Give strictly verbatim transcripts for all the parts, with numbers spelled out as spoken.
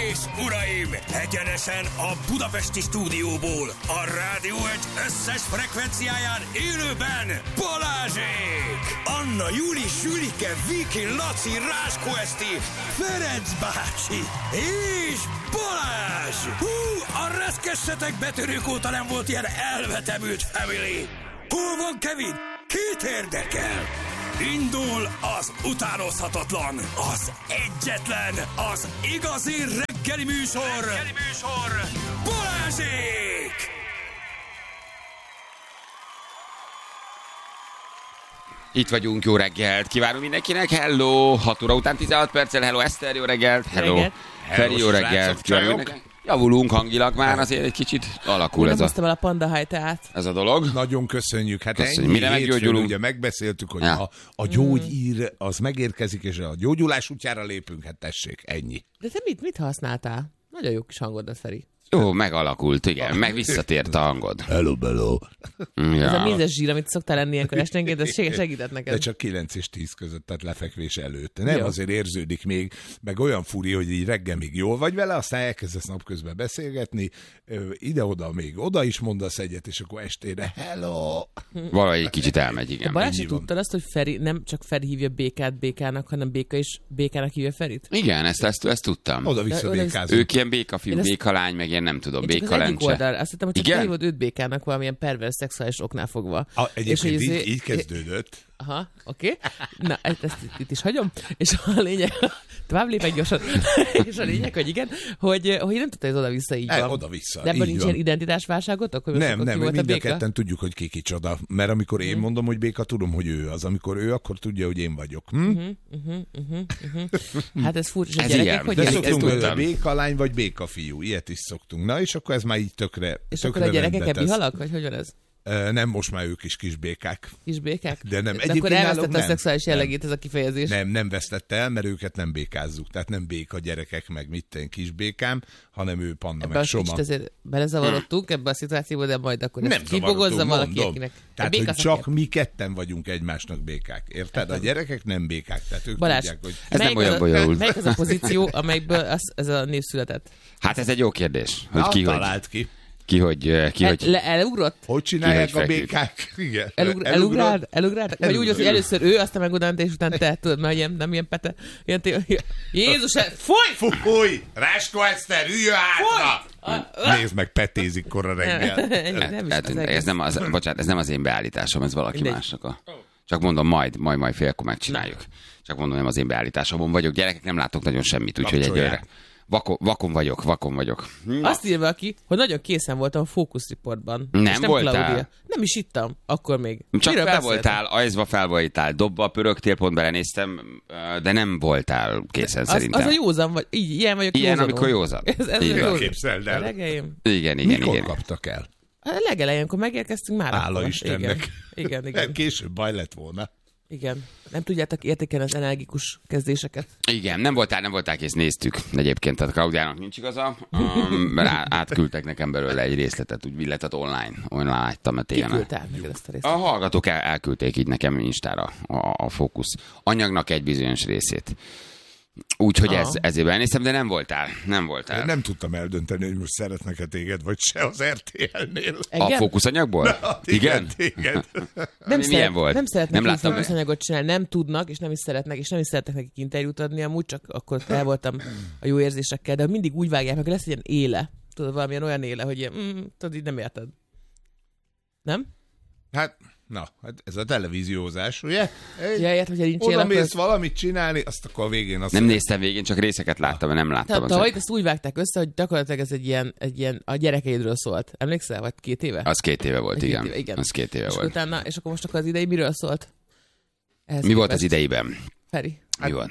és uraim, egyenesen a budapesti stúdióból, a Rádió egy összes frekvenciáján élőben Balázsék! Anna, Júli, Sülike, Viki, Laci, Ráskó Eszti, Ferenc bácsi és Balázs! Hú, a reszkessetek betörők óta nem volt ilyen elvetemült family! Hol van Kevin? Kit érdekel? Indul az utánozhatatlan, az egyetlen, az igazi reggeli műsor, reggeli műsor, Balázsék! Itt vagyunk, jó reggelt, kívánunk mindenkinek, hello, hat óra után tizenhat perccel, hello Eszter, jó reggelt, hello, reggelt. Feri, jó reggelt, kívánunk mindenkinek. Javulunk hangilag már, azért egy kicsit alakul ez a... Nem el a Panda High teát. Ez a dolog. Nagyon köszönjük. Hát köszönjük. ennyi Mire hétfőn meggyógyulunk? Ugye megbeszéltük, hogy ja. a, a gyógyír az megérkezik, és a gyógyulás útjára lépünk. Hát tessék, ennyi. De te mit, mit használtál? Nagyon jó kis hangod, ez Feri. Jó, megalakult, igen, meg visszatért a hangod. Hello, hello. Ja. Ez a mézes zsír, amit szoktál lenni ilyenkor esténként, ez segített neked. De csak kilenc és tíz között, tehát lefekvés előtt. Nem, jó. Azért érződik még, meg olyan furi, hogy így reggel még jól vagy vele, aztán elkezdesz napközben beszélgetni, ide-oda még oda is mondasz egyet, és akkor estére hello. Valahogy egy kicsit elmegy, igen. Balázs, tudtad azt, hogy Feri, nem csak Feri hívja Békát Békának, hanem Béka is Békának hívja Ferit? Igen, ezt, ezt, ezt tudtam. Oda-vissza oda- békázunk. Ők ilyen békafiú, ezt- békalány, meg ilyen nem tudom, Én csak az egyik békalencse. oldal, azt hittem, hogy csak Igen? felhívod őt Békának valamilyen pervers szexuális oknál fogva. A, egyébként hogy így, izé- így kezdődött. Aha, oké. Okay. Na, ezt, ezt itt is hagyom. És a lényeg, tovább lépek gyorsan, és a lényeg, hogy igen, hogy, hogy nem tudta, hogy ez oda-vissza így El, van. oda-vissza. De ebben így nincs van. ilyen identitásválságotok? Hogy most Nem, akkor ki nem, volt a mind a Béka? ketten tudjuk, hogy ki kicsoda. Mert amikor én mondom, hogy Béka, tudom, hogy ő az. Amikor ő, akkor tudja, hogy én vagyok. Hm? Uh-huh, uh-huh, uh-huh, uh-huh. Hát ez furcsa, Ez hogy gyerekek, ilyen. hogy De Ezt- élik? szoktunk, ezt hogy tudtam. béka lány vagy béka fiú. Ilyet is szoktunk. Na, és akkor ez már így tökre És tökre akkor a gyerekek rendbe ebbi tesz. halak? Vagy hogy van ez? Ö, Nem, most már ők is kis békák. Kis békák? De nem. De Egyébként akkor náluk elvesztette a nem. szexuális Nem. jellegét ez a kifejezés. Nem, nem vesztette el, mert őket nem békázzuk. Tehát nem béka gyerekek, meg mit ten kis békám, hanem ő Panna, Ebben meg a Soma. kicsit azért belezavarodtunk ebbe a szituációba, de majd akkor Nem ezt kibogozza zavarodtunk, valaki, mondom. akinek... Tehát, Béka hogy szakért. csak mi ketten vagyunk egymásnak békák. Érted? A gyerekek nem békák, tehát ők Balázs, tudják, hogy... Ez nem melyik olyan az a- bonyolult. Melyik az a pozíció, amelyből az, ez a név született? Hát ez egy jó kérdés, hogy Na, ki, hogy, talált ki. ki, hogy, ki, El, hogy... le, elugrott? Hogy csinálják Ki, a hogy békák? Igen. Elugr, Elugrott. elugrált? Elugrált? Vagy úgy, hogy Elugrott. először ő, aztán meg oda, és utána te, tudod, mert ilyen, nem ilyen pete. Ilyen té- Jézus, fúj! Fúj! Ráskó Eszter, üljön hátra! Nézd meg, petézik kora reggel. Nem is Hát, az ez, egész. nem az, bocsánat, ez nem az én beállításom, ez valaki Mindegy. másnak a... Csak mondom, majd, majd, majd félkor megcsináljuk. Csak mondom, nem az én beállításomon vagyok. Gyerekek, nem látok nagyon semmit, úgyhogy Kapcsolják. egyelőre vakon, vakon vagyok, vakon vagyok. Na, Azt írja valaki, hogy nagyon készen voltam a Focus Reportban. Nem és nem voltál? Claudia. Nem is ittam, akkor még. csak Miről fel beszéltek? voltál, ajzva fel voltál, dobba, pörögtél, pont belenéztem, de nem voltál készen Az, szerintem. az a józan vagy, így, ilyen vagyok Ilyen, józanom. amikor józan. Ez, ez Így a van. józan. Képzeld A el. legelején. Igen, igen, Mikor igen. kaptak el? A legelején, amikor megérkeztünk már. Hála akkor. Istennek. Igen, igen, igen. Később baj lett volna. igen. Nem tudjátok értékelni az energikus kezdéseket. Igen, nem voltál, nem voltál kész, néztük. Egyébként a Klaudiának nincs igaza, um, rá, átküldtek nekem belőle egy részletet, úgy illetett online, online láttam a Ki télen. küldte át neked ezt a részt? A hallgatók el, elküldték így nekem Instára a, a fókusz anyagnak egy bizonyos részét. Úgyhogy ez, ezért elnéztem, de nem voltál, nem voltál. Nem tudtam eldönteni, hogy most szeretnek-e téged, vagy se az er té el-nél. A Engem? fókuszanyagból? Igen? Igen. Nem, milyen volt? nem szeretnek Nem nem láttam. fókuszanyagot csinálni, nem tudnak, és nem is szeretnek, és nem is szeretnek nekik interjút adni, amúgy csak akkor el voltam a jó érzésekkel, de mindig úgy vágják meg, hogy lesz egy ilyen éle. Tudod, valamilyen olyan éle, hogy ilyen, mm, tudod, így nem érted. Nem? Hát, na, hát ez a televíziózás, ugye? Egy, Ja, értem, hogyha nincs oda éle, akkor... mész valamit csinálni, azt akkor a végén azt Nem néztem végén, csak részeket láttam, nem láttam. Tehát Az, tavaly ezt úgy vágták össze, hogy gyakorlatilag ez egy ilyen, egy ilyen a gyerekeidről szólt. Emlékszel? Vagy két éve? az két éve volt, Két igen. éve, igen. Az két éve és volt. utána, és akkor most akkor az idei miről szólt? Ehhez Mi volt képest. az ideiben? Feri. Mi van?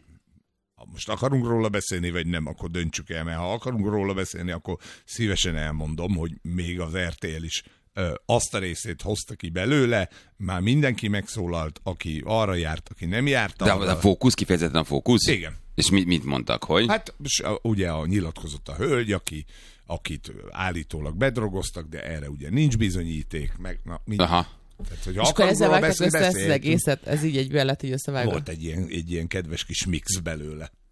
Ha most akarunk róla beszélni, vagy nem, akkor döntsük el, mert ha akarunk róla beszélni, akkor szívesen elmondom, hogy még az er té el is ö, azt a részét hozta ki belőle, már mindenki megszólalt, aki arra járt, aki nem járt De arra. a fókusz, kifejezetten a fókusz? Igen. És mit, mit mondtak, hogy? Hát s- a- ugye a nyilatkozott a hölgy, aki, akit állítólag bedrogoztak, de erre ugye nincs bizonyíték, meg na, mind... Aha. Tehát, hogy És akkor akarunk ezzel róla vágták beszélni, össze ezt az beszélhetünk. egészet, ez így egyben lett így összevágva. Volt egy ilyen, egy ilyen kedves kis mix belőle.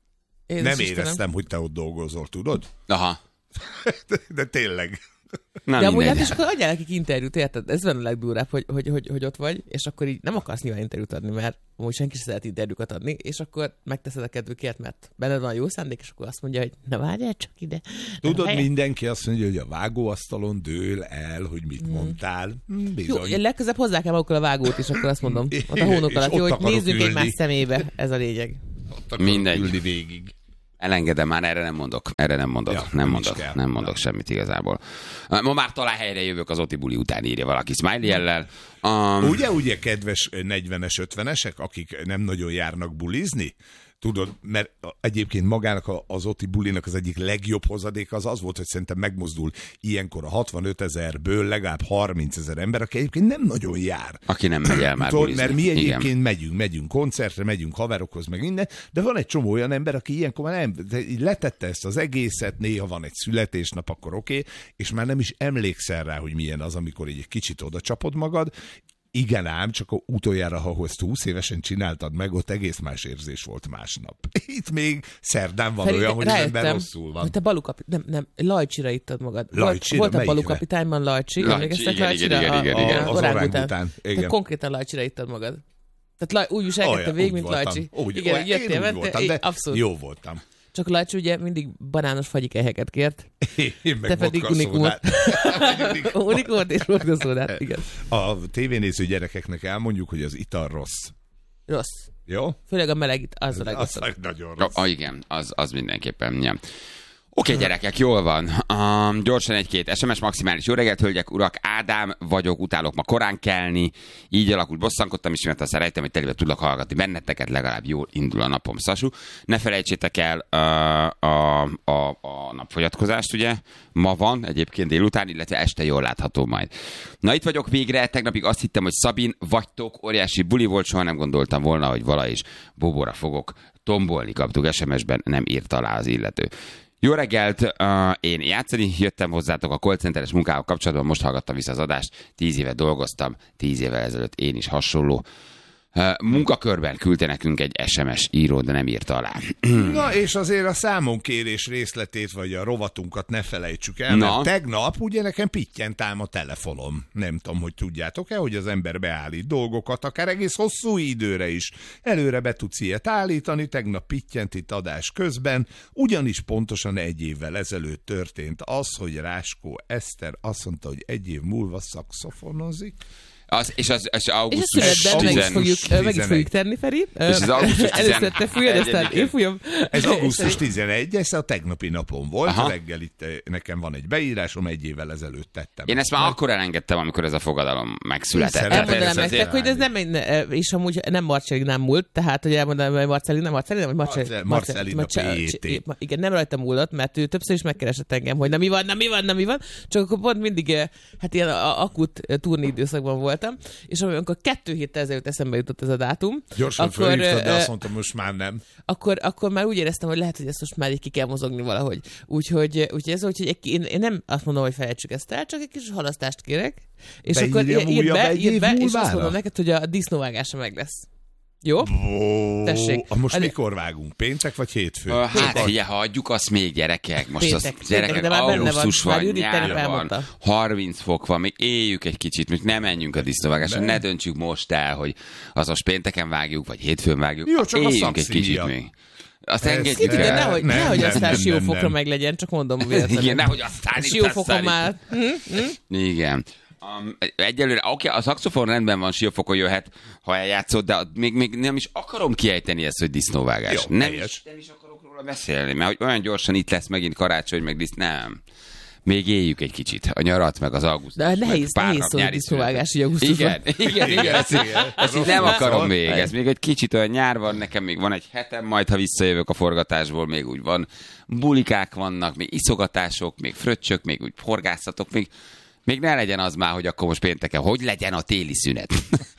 Én nem éreztem, hogy te ott dolgozol, tudod? Aha. De, de tényleg. Na, de amúgy hát mindegy. és akkor adjál nekik interjút, érted? Ez van a legdurvább, hogy, hogy, hogy, hogy ott vagy, és akkor így nem akarsz nyilván interjút adni, mert amúgy senki sem szeret interjúkat adni, és akkor megteszed a kedvükért, mert benned van jó szándék, és akkor azt mondja, hogy na várjál csak ide. Tudod, helye... mindenki azt mondja, hogy a vágóasztalon dől el, hogy mit hmm. mondtál. Hmm, bizony. Jó, legközebb hozzá kell magukkal a vágót, és akkor azt mondom, ott a És hónok alatt, ott jó, hogy akarok nézzünk ülni. egymás szemébe, ez a lényeg. Mindegy. Ülni végig. Elengedem már, erre nem mondok. Erre nem mondok. Ja, nem nem mondok. is kell. Nem mondok Ja. semmit igazából. Ma már talán helyre jövök az Oti buli után, írja valaki smiley jellel. Um, Ugye, ugye, kedves negyvenes, ötvenesek, akik nem nagyon járnak bulizni? Tudod, mert egyébként magának az Oti bulinak az egyik legjobb hozadéka az az volt, hogy szerintem megmozdul ilyenkor a hatvanöt ezerből legalább harminc ezer ember, aki egyébként nem nagyon jár. Aki nem megy el már Tudod, bulizni. mert mi egyébként Igen. megyünk, megyünk koncertre, megyünk haverokhoz, meg minden, de van egy csomó olyan ember, aki ilyenkor már nem, de így letette ezt az egészet, néha van egy születésnap, akkor oké, okay, és már nem is emlékszel rá, hogy milyen az, amikor így egy kicsit oda csapod magad. Igen ám, csak a utoljára, ha ezt húsz évesen csináltad meg, ott egész más érzés volt másnap. Itt még szerdán van Feri, olyan, hogy az ember rájöttem, rosszul van. hogy te balukapi... Nem, nem, Lajcsira ittad magad. Lajcsira? Volt a Melyikre? balukapitányban Lajcsi, Lajcsi, emlékeztek igen, Lajcsira? igen, igen, A- igen. a- Az orángután. orángután, igen. Te konkrétan Lajcsira ittad magad. Tehát Laj, úgy viselkedte Olyan, végig, úgy mint voltam. Lajcsi. Úgy, Igen, olyan, jöttél, én úgy mentél, voltam, én de abszolút. jó voltam. Csak Lajcsi ugye mindig banános fagyikelyheket kért. Én meg Te pedig vodka unikumot. szódát. Unikumot és vodkaszódát, igen. A tévénéző gyerekeknek elmondjuk, hogy az ital rossz. Rossz. Jó? Főleg a meleg, az a Az legrosszabb. nagyon Ja, rossz. ah, igen, az, az mindenképpen. Ja. Oké, okay, gyerekek, jól van. Um, gyorsan egy-két es em es maximális. Jó reggelt, hölgyek, urak, Ádám vagyok, utálok ma korán kelni. Így alakult, bosszankodtam, és mert azt szeretem, hogy telibe tudlak hallgatni benneteket, legalább jól indul a napom, Szasu. Ne felejtsétek el uh, a, a, a napfogyatkozást, ugye? Ma van, egyébként délután, illetve este jól látható majd. Na, itt vagyok végre, tegnapig azt hittem, hogy Szabin vagytok, óriási buli volt, soha nem gondoltam volna, hogy vala is Bobóra fogok tombolni, kaptuk es em es-ben, nem írt alá az illető. Jó reggelt, uh, én játszani jöttem hozzátok a callcenteres munkával kapcsolatban, most hallgattam vissza az adást, tíz éve dolgoztam, tíz évvel ezelőtt én is hasonló uh, munkakörben küldte nekünk egy es em es író, de nem írta alá. Na, és azért a számonkérés részletét, vagy a rovatunkat ne felejtsük el, Na. mert tegnap ugye nekem pittyent ám a telefonom. Nem tudom, hogy tudjátok-e, hogy az ember beállít dolgokat, akár egész hosszú időre is. Előre be tudsz ilyet állítani, tegnap pittyent itt adás közben, ugyanis pontosan egy évvel ezelőtt történt az, hogy Ráskó Eszter azt mondta, hogy egy év múlva szaxofonozik. Az, és az, az És a augusztus szünetben meg is tizen- fogjuk, meg is tizenegy. fogjuk tenni, Feri. az augusztus Először te fújod, aztán tizenegyedike. én fújom. Ez augusztus tizenegy, ez a tegnapi napon volt, Aha. reggel itt eh, nekem van egy beírásom, egy évvel ezelőtt tettem. Én ezt már akkor elengedtem, amikor ez a fogadalom megszületett. Én Tehát Elmondanám ez azért- nektek, hogy ez nem, egy- és amúgy nem Marcelli nem múlt, tehát, hogy elmondanám, hogy Marcelli nem Marcelli, nem, vagy Marcel- Marcellina pé té. Igen, nem rajta múlott, mert ő többször is megkeresett engem, hogy na mi van, na mi van, na mi van, csak akkor pont mindig, eh, hát ilyen a- akut eh, turné időszakban voltam, és amikor kettő héttel ezelőtt eszembe jutott ez a dátum, Gyorsan akkor, fölhívtad, de eh, azt mondtam, most már nem. akkor, akkor már úgy éreztem, hogy lehet, hogy ezt most már így ki kell mozogni valahogy. Úgyhogy, úgyhogy ez, úgyhogy egy- én, én nem azt mondom, hogy felejtsük ezt el, csak egy kis halasztást kérek. És akkor Beírjam ír újabb be, egy ír év be, és azt múlvára? mondom neked, hogy a disznóvágása meg lesz. Jó? Ó, Tessék. Most Az- mikor vágunk? Péntek vagy hétfő? Ö, Hát figyelj, hagyjuk azt még, gyerekek. Most Péntek, az gyerekek, péntek, de már benne van. augusztus Már van, Judit nyár tegnap van, elmondta. harminc fok van, még éljük egy kicsit, még ne menjünk a disznóvágásra, ne döntsük most el, hogy az most pénteken vágjuk, vagy hétfőn vágjuk. Jó, csak a éljünk egy szakszíja. kicsit még. Azt Ez engedjük Igen, Nem, el. nehogy, nem, nehogy nem, aztán nem, siófokra nem. meg legyen, csak mondom véletlenül. Igen, nehogy aztán itt Siófokon aztán már. Hm? Hm? Igen. Um, egyelőre, oké, okay, a szaxofon rendben van, siófokon jöhet, ha eljátszod, de még, még nem is akarom kiejteni ezt, hogy disznóvágás. Jó, nem, helyes. is, nem is akarok róla beszélni, mert hogy olyan gyorsan itt lesz megint karácsony, meg diszt... Nem. Még éljük egy kicsit a nyarat, meg az augusztus. De nehéz, pár nehéz nap szó, hogy nyári disznóvágás így szünet. augusztusban. Igen, igen, igen, ezt, így- ezt így nem akarom még. Szóval- Ez még egy kicsit olyan nyár van, nekem még van egy hetem, majd ha visszajövök a forgatásból, még úgy van. Bulikák vannak, még iszogatások, még fröccsök, még úgy horgászatok, még Még ne legyen az már, hogy akkor most pénteken, hogy legyen a téli szünet.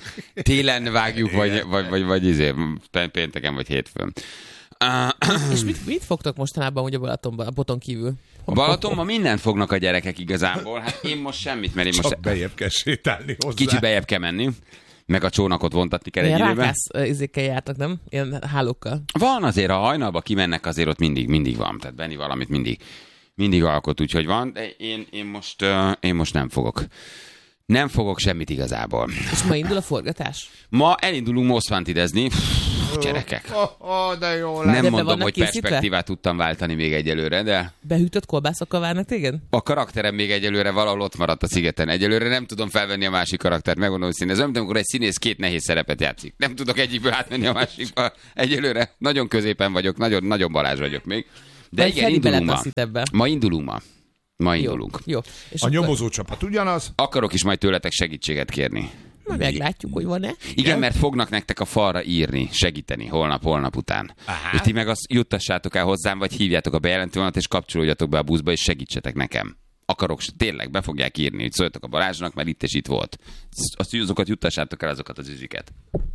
Télen vágjuk, vagy, vagy, vagy, vagy izé, pénteken, vagy hétfőn. Uh, És mit, mit fogtok mostanában ugye a Balatonban, a boton kívül? a Balatonban mindent fognak a gyerekek igazából. Hát én most semmit, mert én Csak most bejebb kell sétálni hozzá. kicsi bejebb kell menni. meg a csónakot vontatni kell egy Ilyen időben. rákász izékkel jártak, nem? Ilyen hálókkal. Van azért, ha hajnalba kimennek, azért ott mindig, mindig van. Tehát Benni valamit mindig, mindig alkot, úgyhogy van. De én, én, most, uh, én most nem fogok. Nem fogok semmit igazából. És ma indul a forgatás? Ma elindulunk Most Wanted-ezni. Gyerekek. Oh, oh, de jó Nem De be mondom, vannak hogy készítve? perspektívát tudtam váltani még egyelőre, de Behűtött kolbászokkal várnak téged? a karakterem még egyelőre valahol ott maradt a szigeten. Egyelőre nem tudom felvenni a másik karaktert, megmondom őszintén. Ez olyan, amikor egy színész két nehéz szerepet játszik. Nem tudok egyikből átmenni a másikba. Egyelőre nagyon középen vagyok, nagyon, nagyon Balázs vagyok még. De Vagy igen, Feri indulunk ma. beletaszít ebbe. Ma indulunk ma. Ma Jó, indulunk. jó. És A akkor nyomozó csapat ugyanaz? Akarok is majd tőletek segítséget kérni. majd meglátjuk, hogy van-e. Igen, mert fognak nektek a falra írni, segíteni holnap, holnap után. Aha. És ti meg azt juttassátok el hozzám, vagy hívjátok a bejelentő vonalat, és kapcsolódjatok be a buszba, és segítsetek nekem. Akarok, tényleg, be fogják írni, hogy szóljatok a Balázsnak, mert itt és itt volt. Azt azokat juttassátok el, azokat az üziket.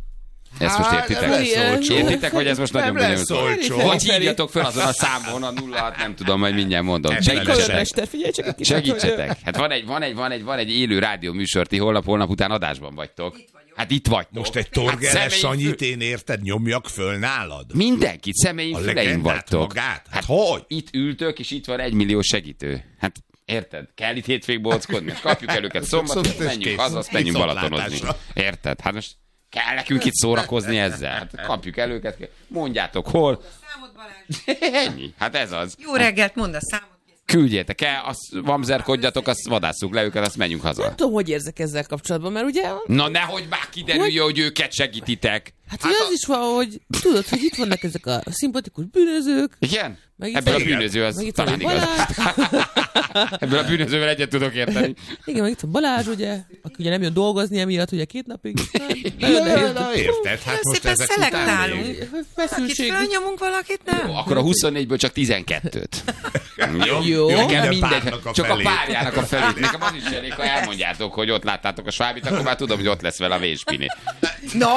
Ezt most Hát, értitek? nem lesz olcsó. Értitek, hogy ez most Nem nagyon lesz bonyolult? olcsó. Vagy hívjatok fel azon a számon, a nulla hat, nem tudom, majd mindjárt mondom. Segítsetek. Segítsetek. Körmester, figyelj csak egy kicsit. Segítsetek. Hát van egy, van egy, van egy, van egy élő rádió műsor, ti holnap, holnap után adásban vagytok. Hát itt vagytok. Most egy Hát Torgeles személyi Sanyit fül- én érted, nyomjak föl nálad? Mindenkit, személyi A füleim legendát vagytok. magát? Hát hogy? Itt ültök, és itt van egy millió segítő. Hát érted? Kell itt hétvég bóckodni. Kapjuk el őket szombaton, Szombat és menjünk kész. haza, azt menjünk Balatonozni. Viszontlátásra. Érted? Hát most kell nekünk itt szórakozni ezzel. Hát kapjuk el őket, mondjátok hol. Számot, Balázs. Ennyi. Hát ez az. Jó reggelt, mondd a számot. Küldjétek el, azt vamzerkodjatok, azt vadásszuk le őket, azt menjünk haza. Nem tudom, hogy érzek ezzel kapcsolatban, mert ugye... Na nehogy már kiderüljön, hogy őket segítitek. Hát, hát az is van, hogy tudod, hogy itt vannak ezek a szimpatikus bűnözők. Igen? Meg itt Ebből a van- bűnöző az meg itt van talán egy igaz. Balázs. Ebből a bűnözővel egyet tudok érteni. Igen, meg itt van Balázs, ugye, aki ugye nem jön dolgozni emiatt, ugye két napig. Hát, nagyon Na, nehéz. na, érted? Hát most Szépen ezek után szelektálunk. még- Akit Feszültség. fölnyomunk, valakit nem. Jó, akkor a huszonnégyből csak tizenkettőt. Jó, Jó. nekem Minden mindegy, párnak a csak a felét. párjának a felét. Nekem az is elég, ha elmondjátok, hogy ott láttátok a Svábit, akkor már tudom, hogy ott lesz vele a Véspini. No!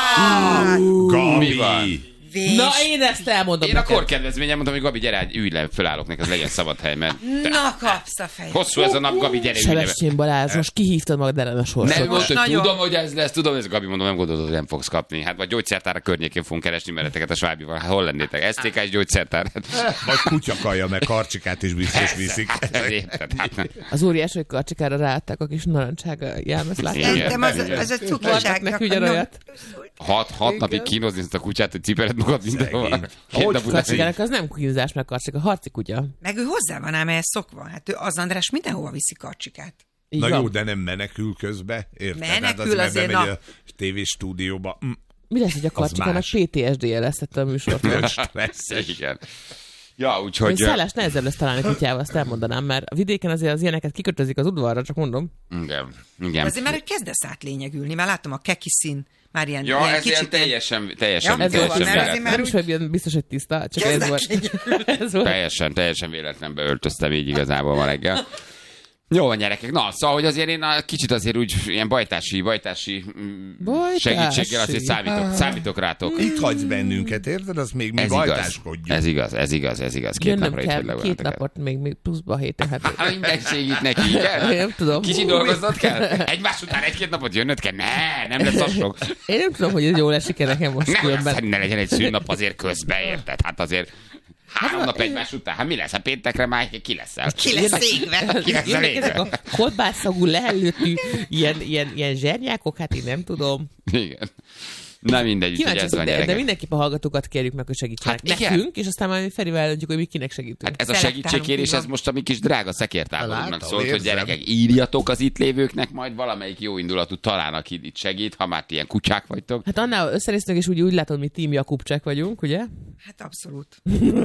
Mi van? Gabi! Na, én ezt elmondom Én a neked. korkedvezményen mondom, hogy Gabi, gyere, ülj le, fölállok neked, legyen szabad hely, mert Na, kapsz a fejed. hosszú ez a nap, Gabi, gyere, ülj le. Sebestyén Balázs, most kihívtad magad ellen a Nem sorsot. mondta, hogy nagyon. tudom, hogy ez lesz, tudom, ez Gabi, mondom, nem gondolod, hogy nem fogsz kapni. Hát vagy gyógyszertára környékén fogunk keresni mereteket a Svábival. Hát hol lennétek? es té ká-s gyógyszertár. Vagy kutyakaja, meg karcsikát is biztos viszik. Hát, érted? Hát, nem. Az óriás, hogy karcsikára ráadták a kis narancsága jelmez, látták? Igen. Szerintem az, igen. az a Adtak cukiság. neki ugyanolyat. Hat, hat napig kínozni ezt a kutyát, hogy cipeled magad mindenhol. Szegény. Két Hogy nap után- Karcsikának az nem kínzás, meg karcsika, harci kutya. Meg ő hozzá van ám ehhez szokva. Hát ő, az András mindenhova viszi karcsikát. Így Na van. jó, de nem menekül közbe, érted? Menekül hát az, mert azért, bemegy na. a tévéstúdióba. Mm, Mi lesz, hogy a karcsikának más. pé té es dé-je lesz ettől a műsortól? stresszes. Igen. Ja, Hogy úgyhogy... szállás nehezebb lesz találni kutyával, azt elmondanám, mert a vidéken azért az ilyeneket kikötözik az udvarra, csak mondom. Igen, igen. Azért már, hogy kezdesz átlényegülni. Már látom a keki szín, már ilyen, Ja, ilyen ez ilyen kicsit... teljesen, teljesen, Ja, Ez volt van, teljesen, mert tiszta. azért véletlen, már Nem úgy- is vagy ilyen biztos, hogy tiszta, csak ez Kezdek volt. ez volt. teljesen, teljesen véletlenbe öltöztem így igazából ma reggel. Jó van, gyerekek. Na, szóval, hogy azért én a kicsit azért úgy ilyen bajtási, bajtási mm, Bajtási. segítséggel azért számítok, számítok rátok. Itt hagysz bennünket, érted? Az még mi Ez igaz, bajtáskodjunk. ez igaz, ez igaz, ez igaz. Két Jönnöm napra itt kell, vagy két legalább. napot még, még pluszba a héten. Hát, Hát minden segít neki, igen? Én nem tudom. Kicsi dolgoznod kell? Egymás után egy-két napot jönnöd kell? Ne, nem lesz az sok. én nem tudom, hogy ez jól esik nekem most Nem, különben. azt, ne legyen egy szűnnap azért közbe, érted? Hát azért három nap egymás után. Hát mi lesz? Hát péntekre már ki leszel? Ki lesz égve? Ki lesz Jönnek ezek elégve? a kolbászszagú, leellőtű ilyen, ilyen, ilyen zsernyákok, hát én nem tudom. Igen. Na mindegy, úgyhogy Kíváncsi ez van, vagyok, de, de gyerekek. mindenképp a hallgatókat kérjük meg, hogy segítsenek Hát igen. nekünk, és aztán majd mi Ferivel eldöntjük, hogy mi kinek segítünk. Hát ez a Szelektálunk, segítségkérés, így ez van. most a mi kis drága szekértáborunknak Látom, szólt, hogy érzem. gyerekek, írjatok az itt lévőknek, majd valamelyik jó indulatú talán, aki itt segít, ha már ti ilyen kutyák vagytok. Hát annál összenéztünk, és úgy, úgy látod, mi Team Jakubcsek vagyunk, ugye? Hát abszolút.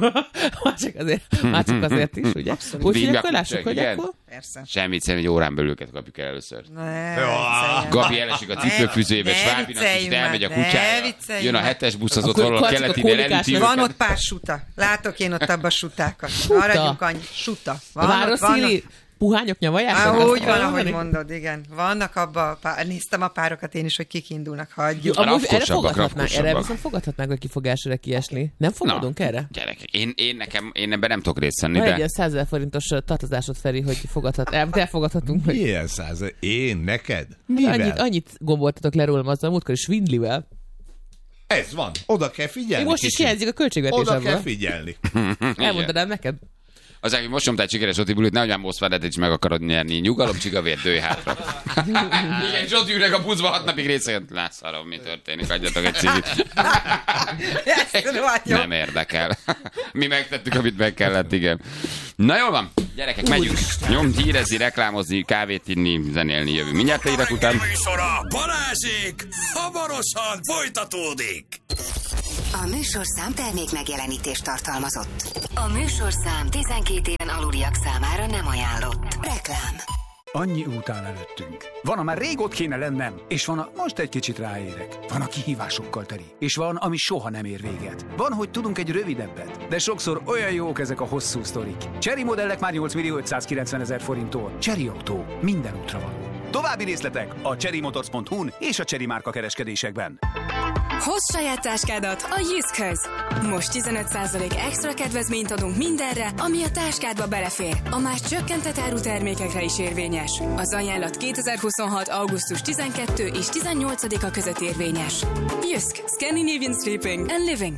már, csak azért, már csak azért is, ugye? Úgyhogy Team akkor lássuk, Jakubcsek, hogy igen. akkor... Persze. Semmit, szerintem egy órán belül őket kapjuk el először. Ne, Jó. vicceljen. Gabi elesik a cipőfűzőjébe, Ne Svábinak kicsit vicceljünk elmegy a már, ne kutyája, vicceljünk jön a már. hetes busz, az ott Akkor valahol a Karcika keletinél kólikás elüti Van őket. ott pár suta. Látok én ott abba sutákat. Maradjunk annyi. Suta. Van ott, van Városzili, ott. puhányok nyavalják? Á, Azt úgy van, kell ahogy mondani? mondod, igen. Vannak abban, pár... néztem a párokat én is, hogy kik indulnak, hagyjuk. Amúgy erre Rafkosabbak, fogadhatnánk, erre rafkosabbak. viszont fogadhatnánk, hogy kifogásra kiesni. Nem fogadunk Na, erre? Gyerekek, én, én nekem, én ebben nem tudok részt venni, Van egy de... ilyen százezer forintos tartozásod, Feri, hogy fogadhat. El- Elfogadhatunk, hogy Milyen száz? Én? Neked? Mivel? annyit, annyit gomboltatok le rólam azzal a múltkor, és Swindlivel. Ez van. Oda kell figyelni. Még most is kicsit. hiányzik a költségvetés Oda kell ebből. figyelni. Elmondanám neked. Az, hogy most nyomtál sikeres Zsoti bulit, nehogy már Moszkvádet is meg akarod nyerni. Nyugalom, csigavér, dőj hátra. Igen, Zsoti üreg a buszba, hat napig részén. Lászarom, mi történik, adjatok egy cigit. Nem érdekel. Mi megtettük, amit meg kellett, igen. Na jól van, gyerekek, megyünk. Nyom, hírezni, reklámozni, kávét inni, zenélni jövünk. Mindjárt a hírek után. Műsora Balázsék hamarosan folytatódik. A műsorszám termék megjelenítést tartalmazott. A műsorszám tizenkét éven aluliak számára nem ajánlott. Reklám. Annyi út áll előttünk. Van, amár rég ott kéne lennem, és van, a most egy kicsit ráérek. Van, a kihívásokkal teli, és van, ami soha nem ér véget. Van, hogy tudunk egy rövidebbet, de sokszor olyan jók ezek a hosszú sztorik. Chery modellek már nyolc millió ötszázkilencven ezer forinttól. Chery Autó. Minden útra való. További részletek a chery motors pont hu-n és a Chery márka kereskedésekben. Hozz saját táskádat a Jyskhez! Most tizenöt százalék extra kedvezményt adunk mindenre, ami a táskádba belefér. A más csökkentett áru termékekre is érvényes. Az ajánlat kétezer-huszonhat. augusztus tizenkettedike és tizennyolcadika között érvényes. Jysk. Scandinavian Sleeping and Living.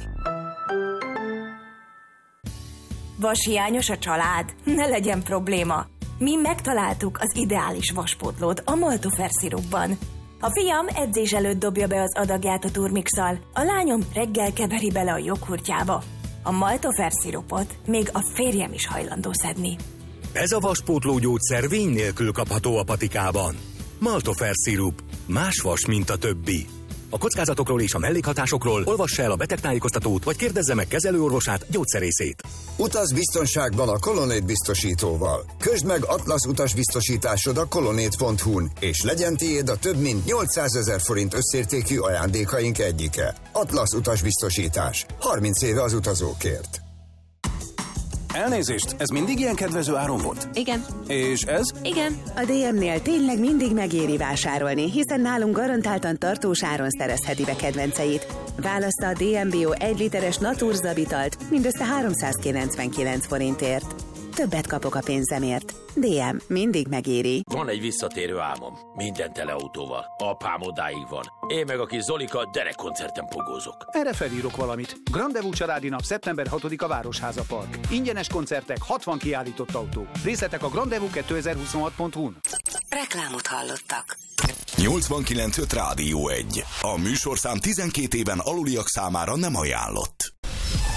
Vashiányos a család? Ne legyen probléma. Mi megtaláltuk az ideális vaspótlót a Maltofer szirupban. A fiam edzés előtt dobja be az adagját a turmixal, a lányom reggel keveri bele a joghurtjába. A Maltofer szirupot még a férjem is hajlandó szedni. Ez a vaspótló gyógyszer vény nélkül kapható a patikában. Maltofer szirup. Más vas, mint a többi. A kockázatokról és a mellékhatásokról olvassa el a betegtájékoztatót, vagy kérdezze meg kezelőorvosát, gyógyszerészét. Utaz biztonságban a Kolonét biztosítóval. Közd meg Atlasz utasbiztosításod a kolonét pont hu-n, és legyen tiéd a több mint nyolcszázezer forint összértékű ajándékaink egyike. Atlasz utasbiztosítás. harminc éve az utazókért. Elnézést, ez mindig ilyen kedvező áron volt? Igen. És ez? Igen. A dé em-nél tényleg mindig megéri vásárolni, hiszen nálunk garantáltan tartós áron szerezheti be kedvenceit. Válassza a dé em Bio egy literes Naturza vitalt mindössze háromszázkilencvenkilenc forintért. Többet kapok a pénzemért. dé em mindig megéri. Van egy visszatérő álmom. Minden teleautóval. Apám odáig van. Én meg a kis Zolika derekkoncerten pogózok. Erre felírok valamit. Grandevú családi nap szeptember hatodika Városháza Park. Ingyenes koncertek, hatvan kiállított autó. Részletek a grandevú kétezer-huszonhat pont hu-n. Reklámot hallottak. nyolcvankilenc öt Rádió egy. A műsorszám tizenkét éven aluliak számára nem ajánlott.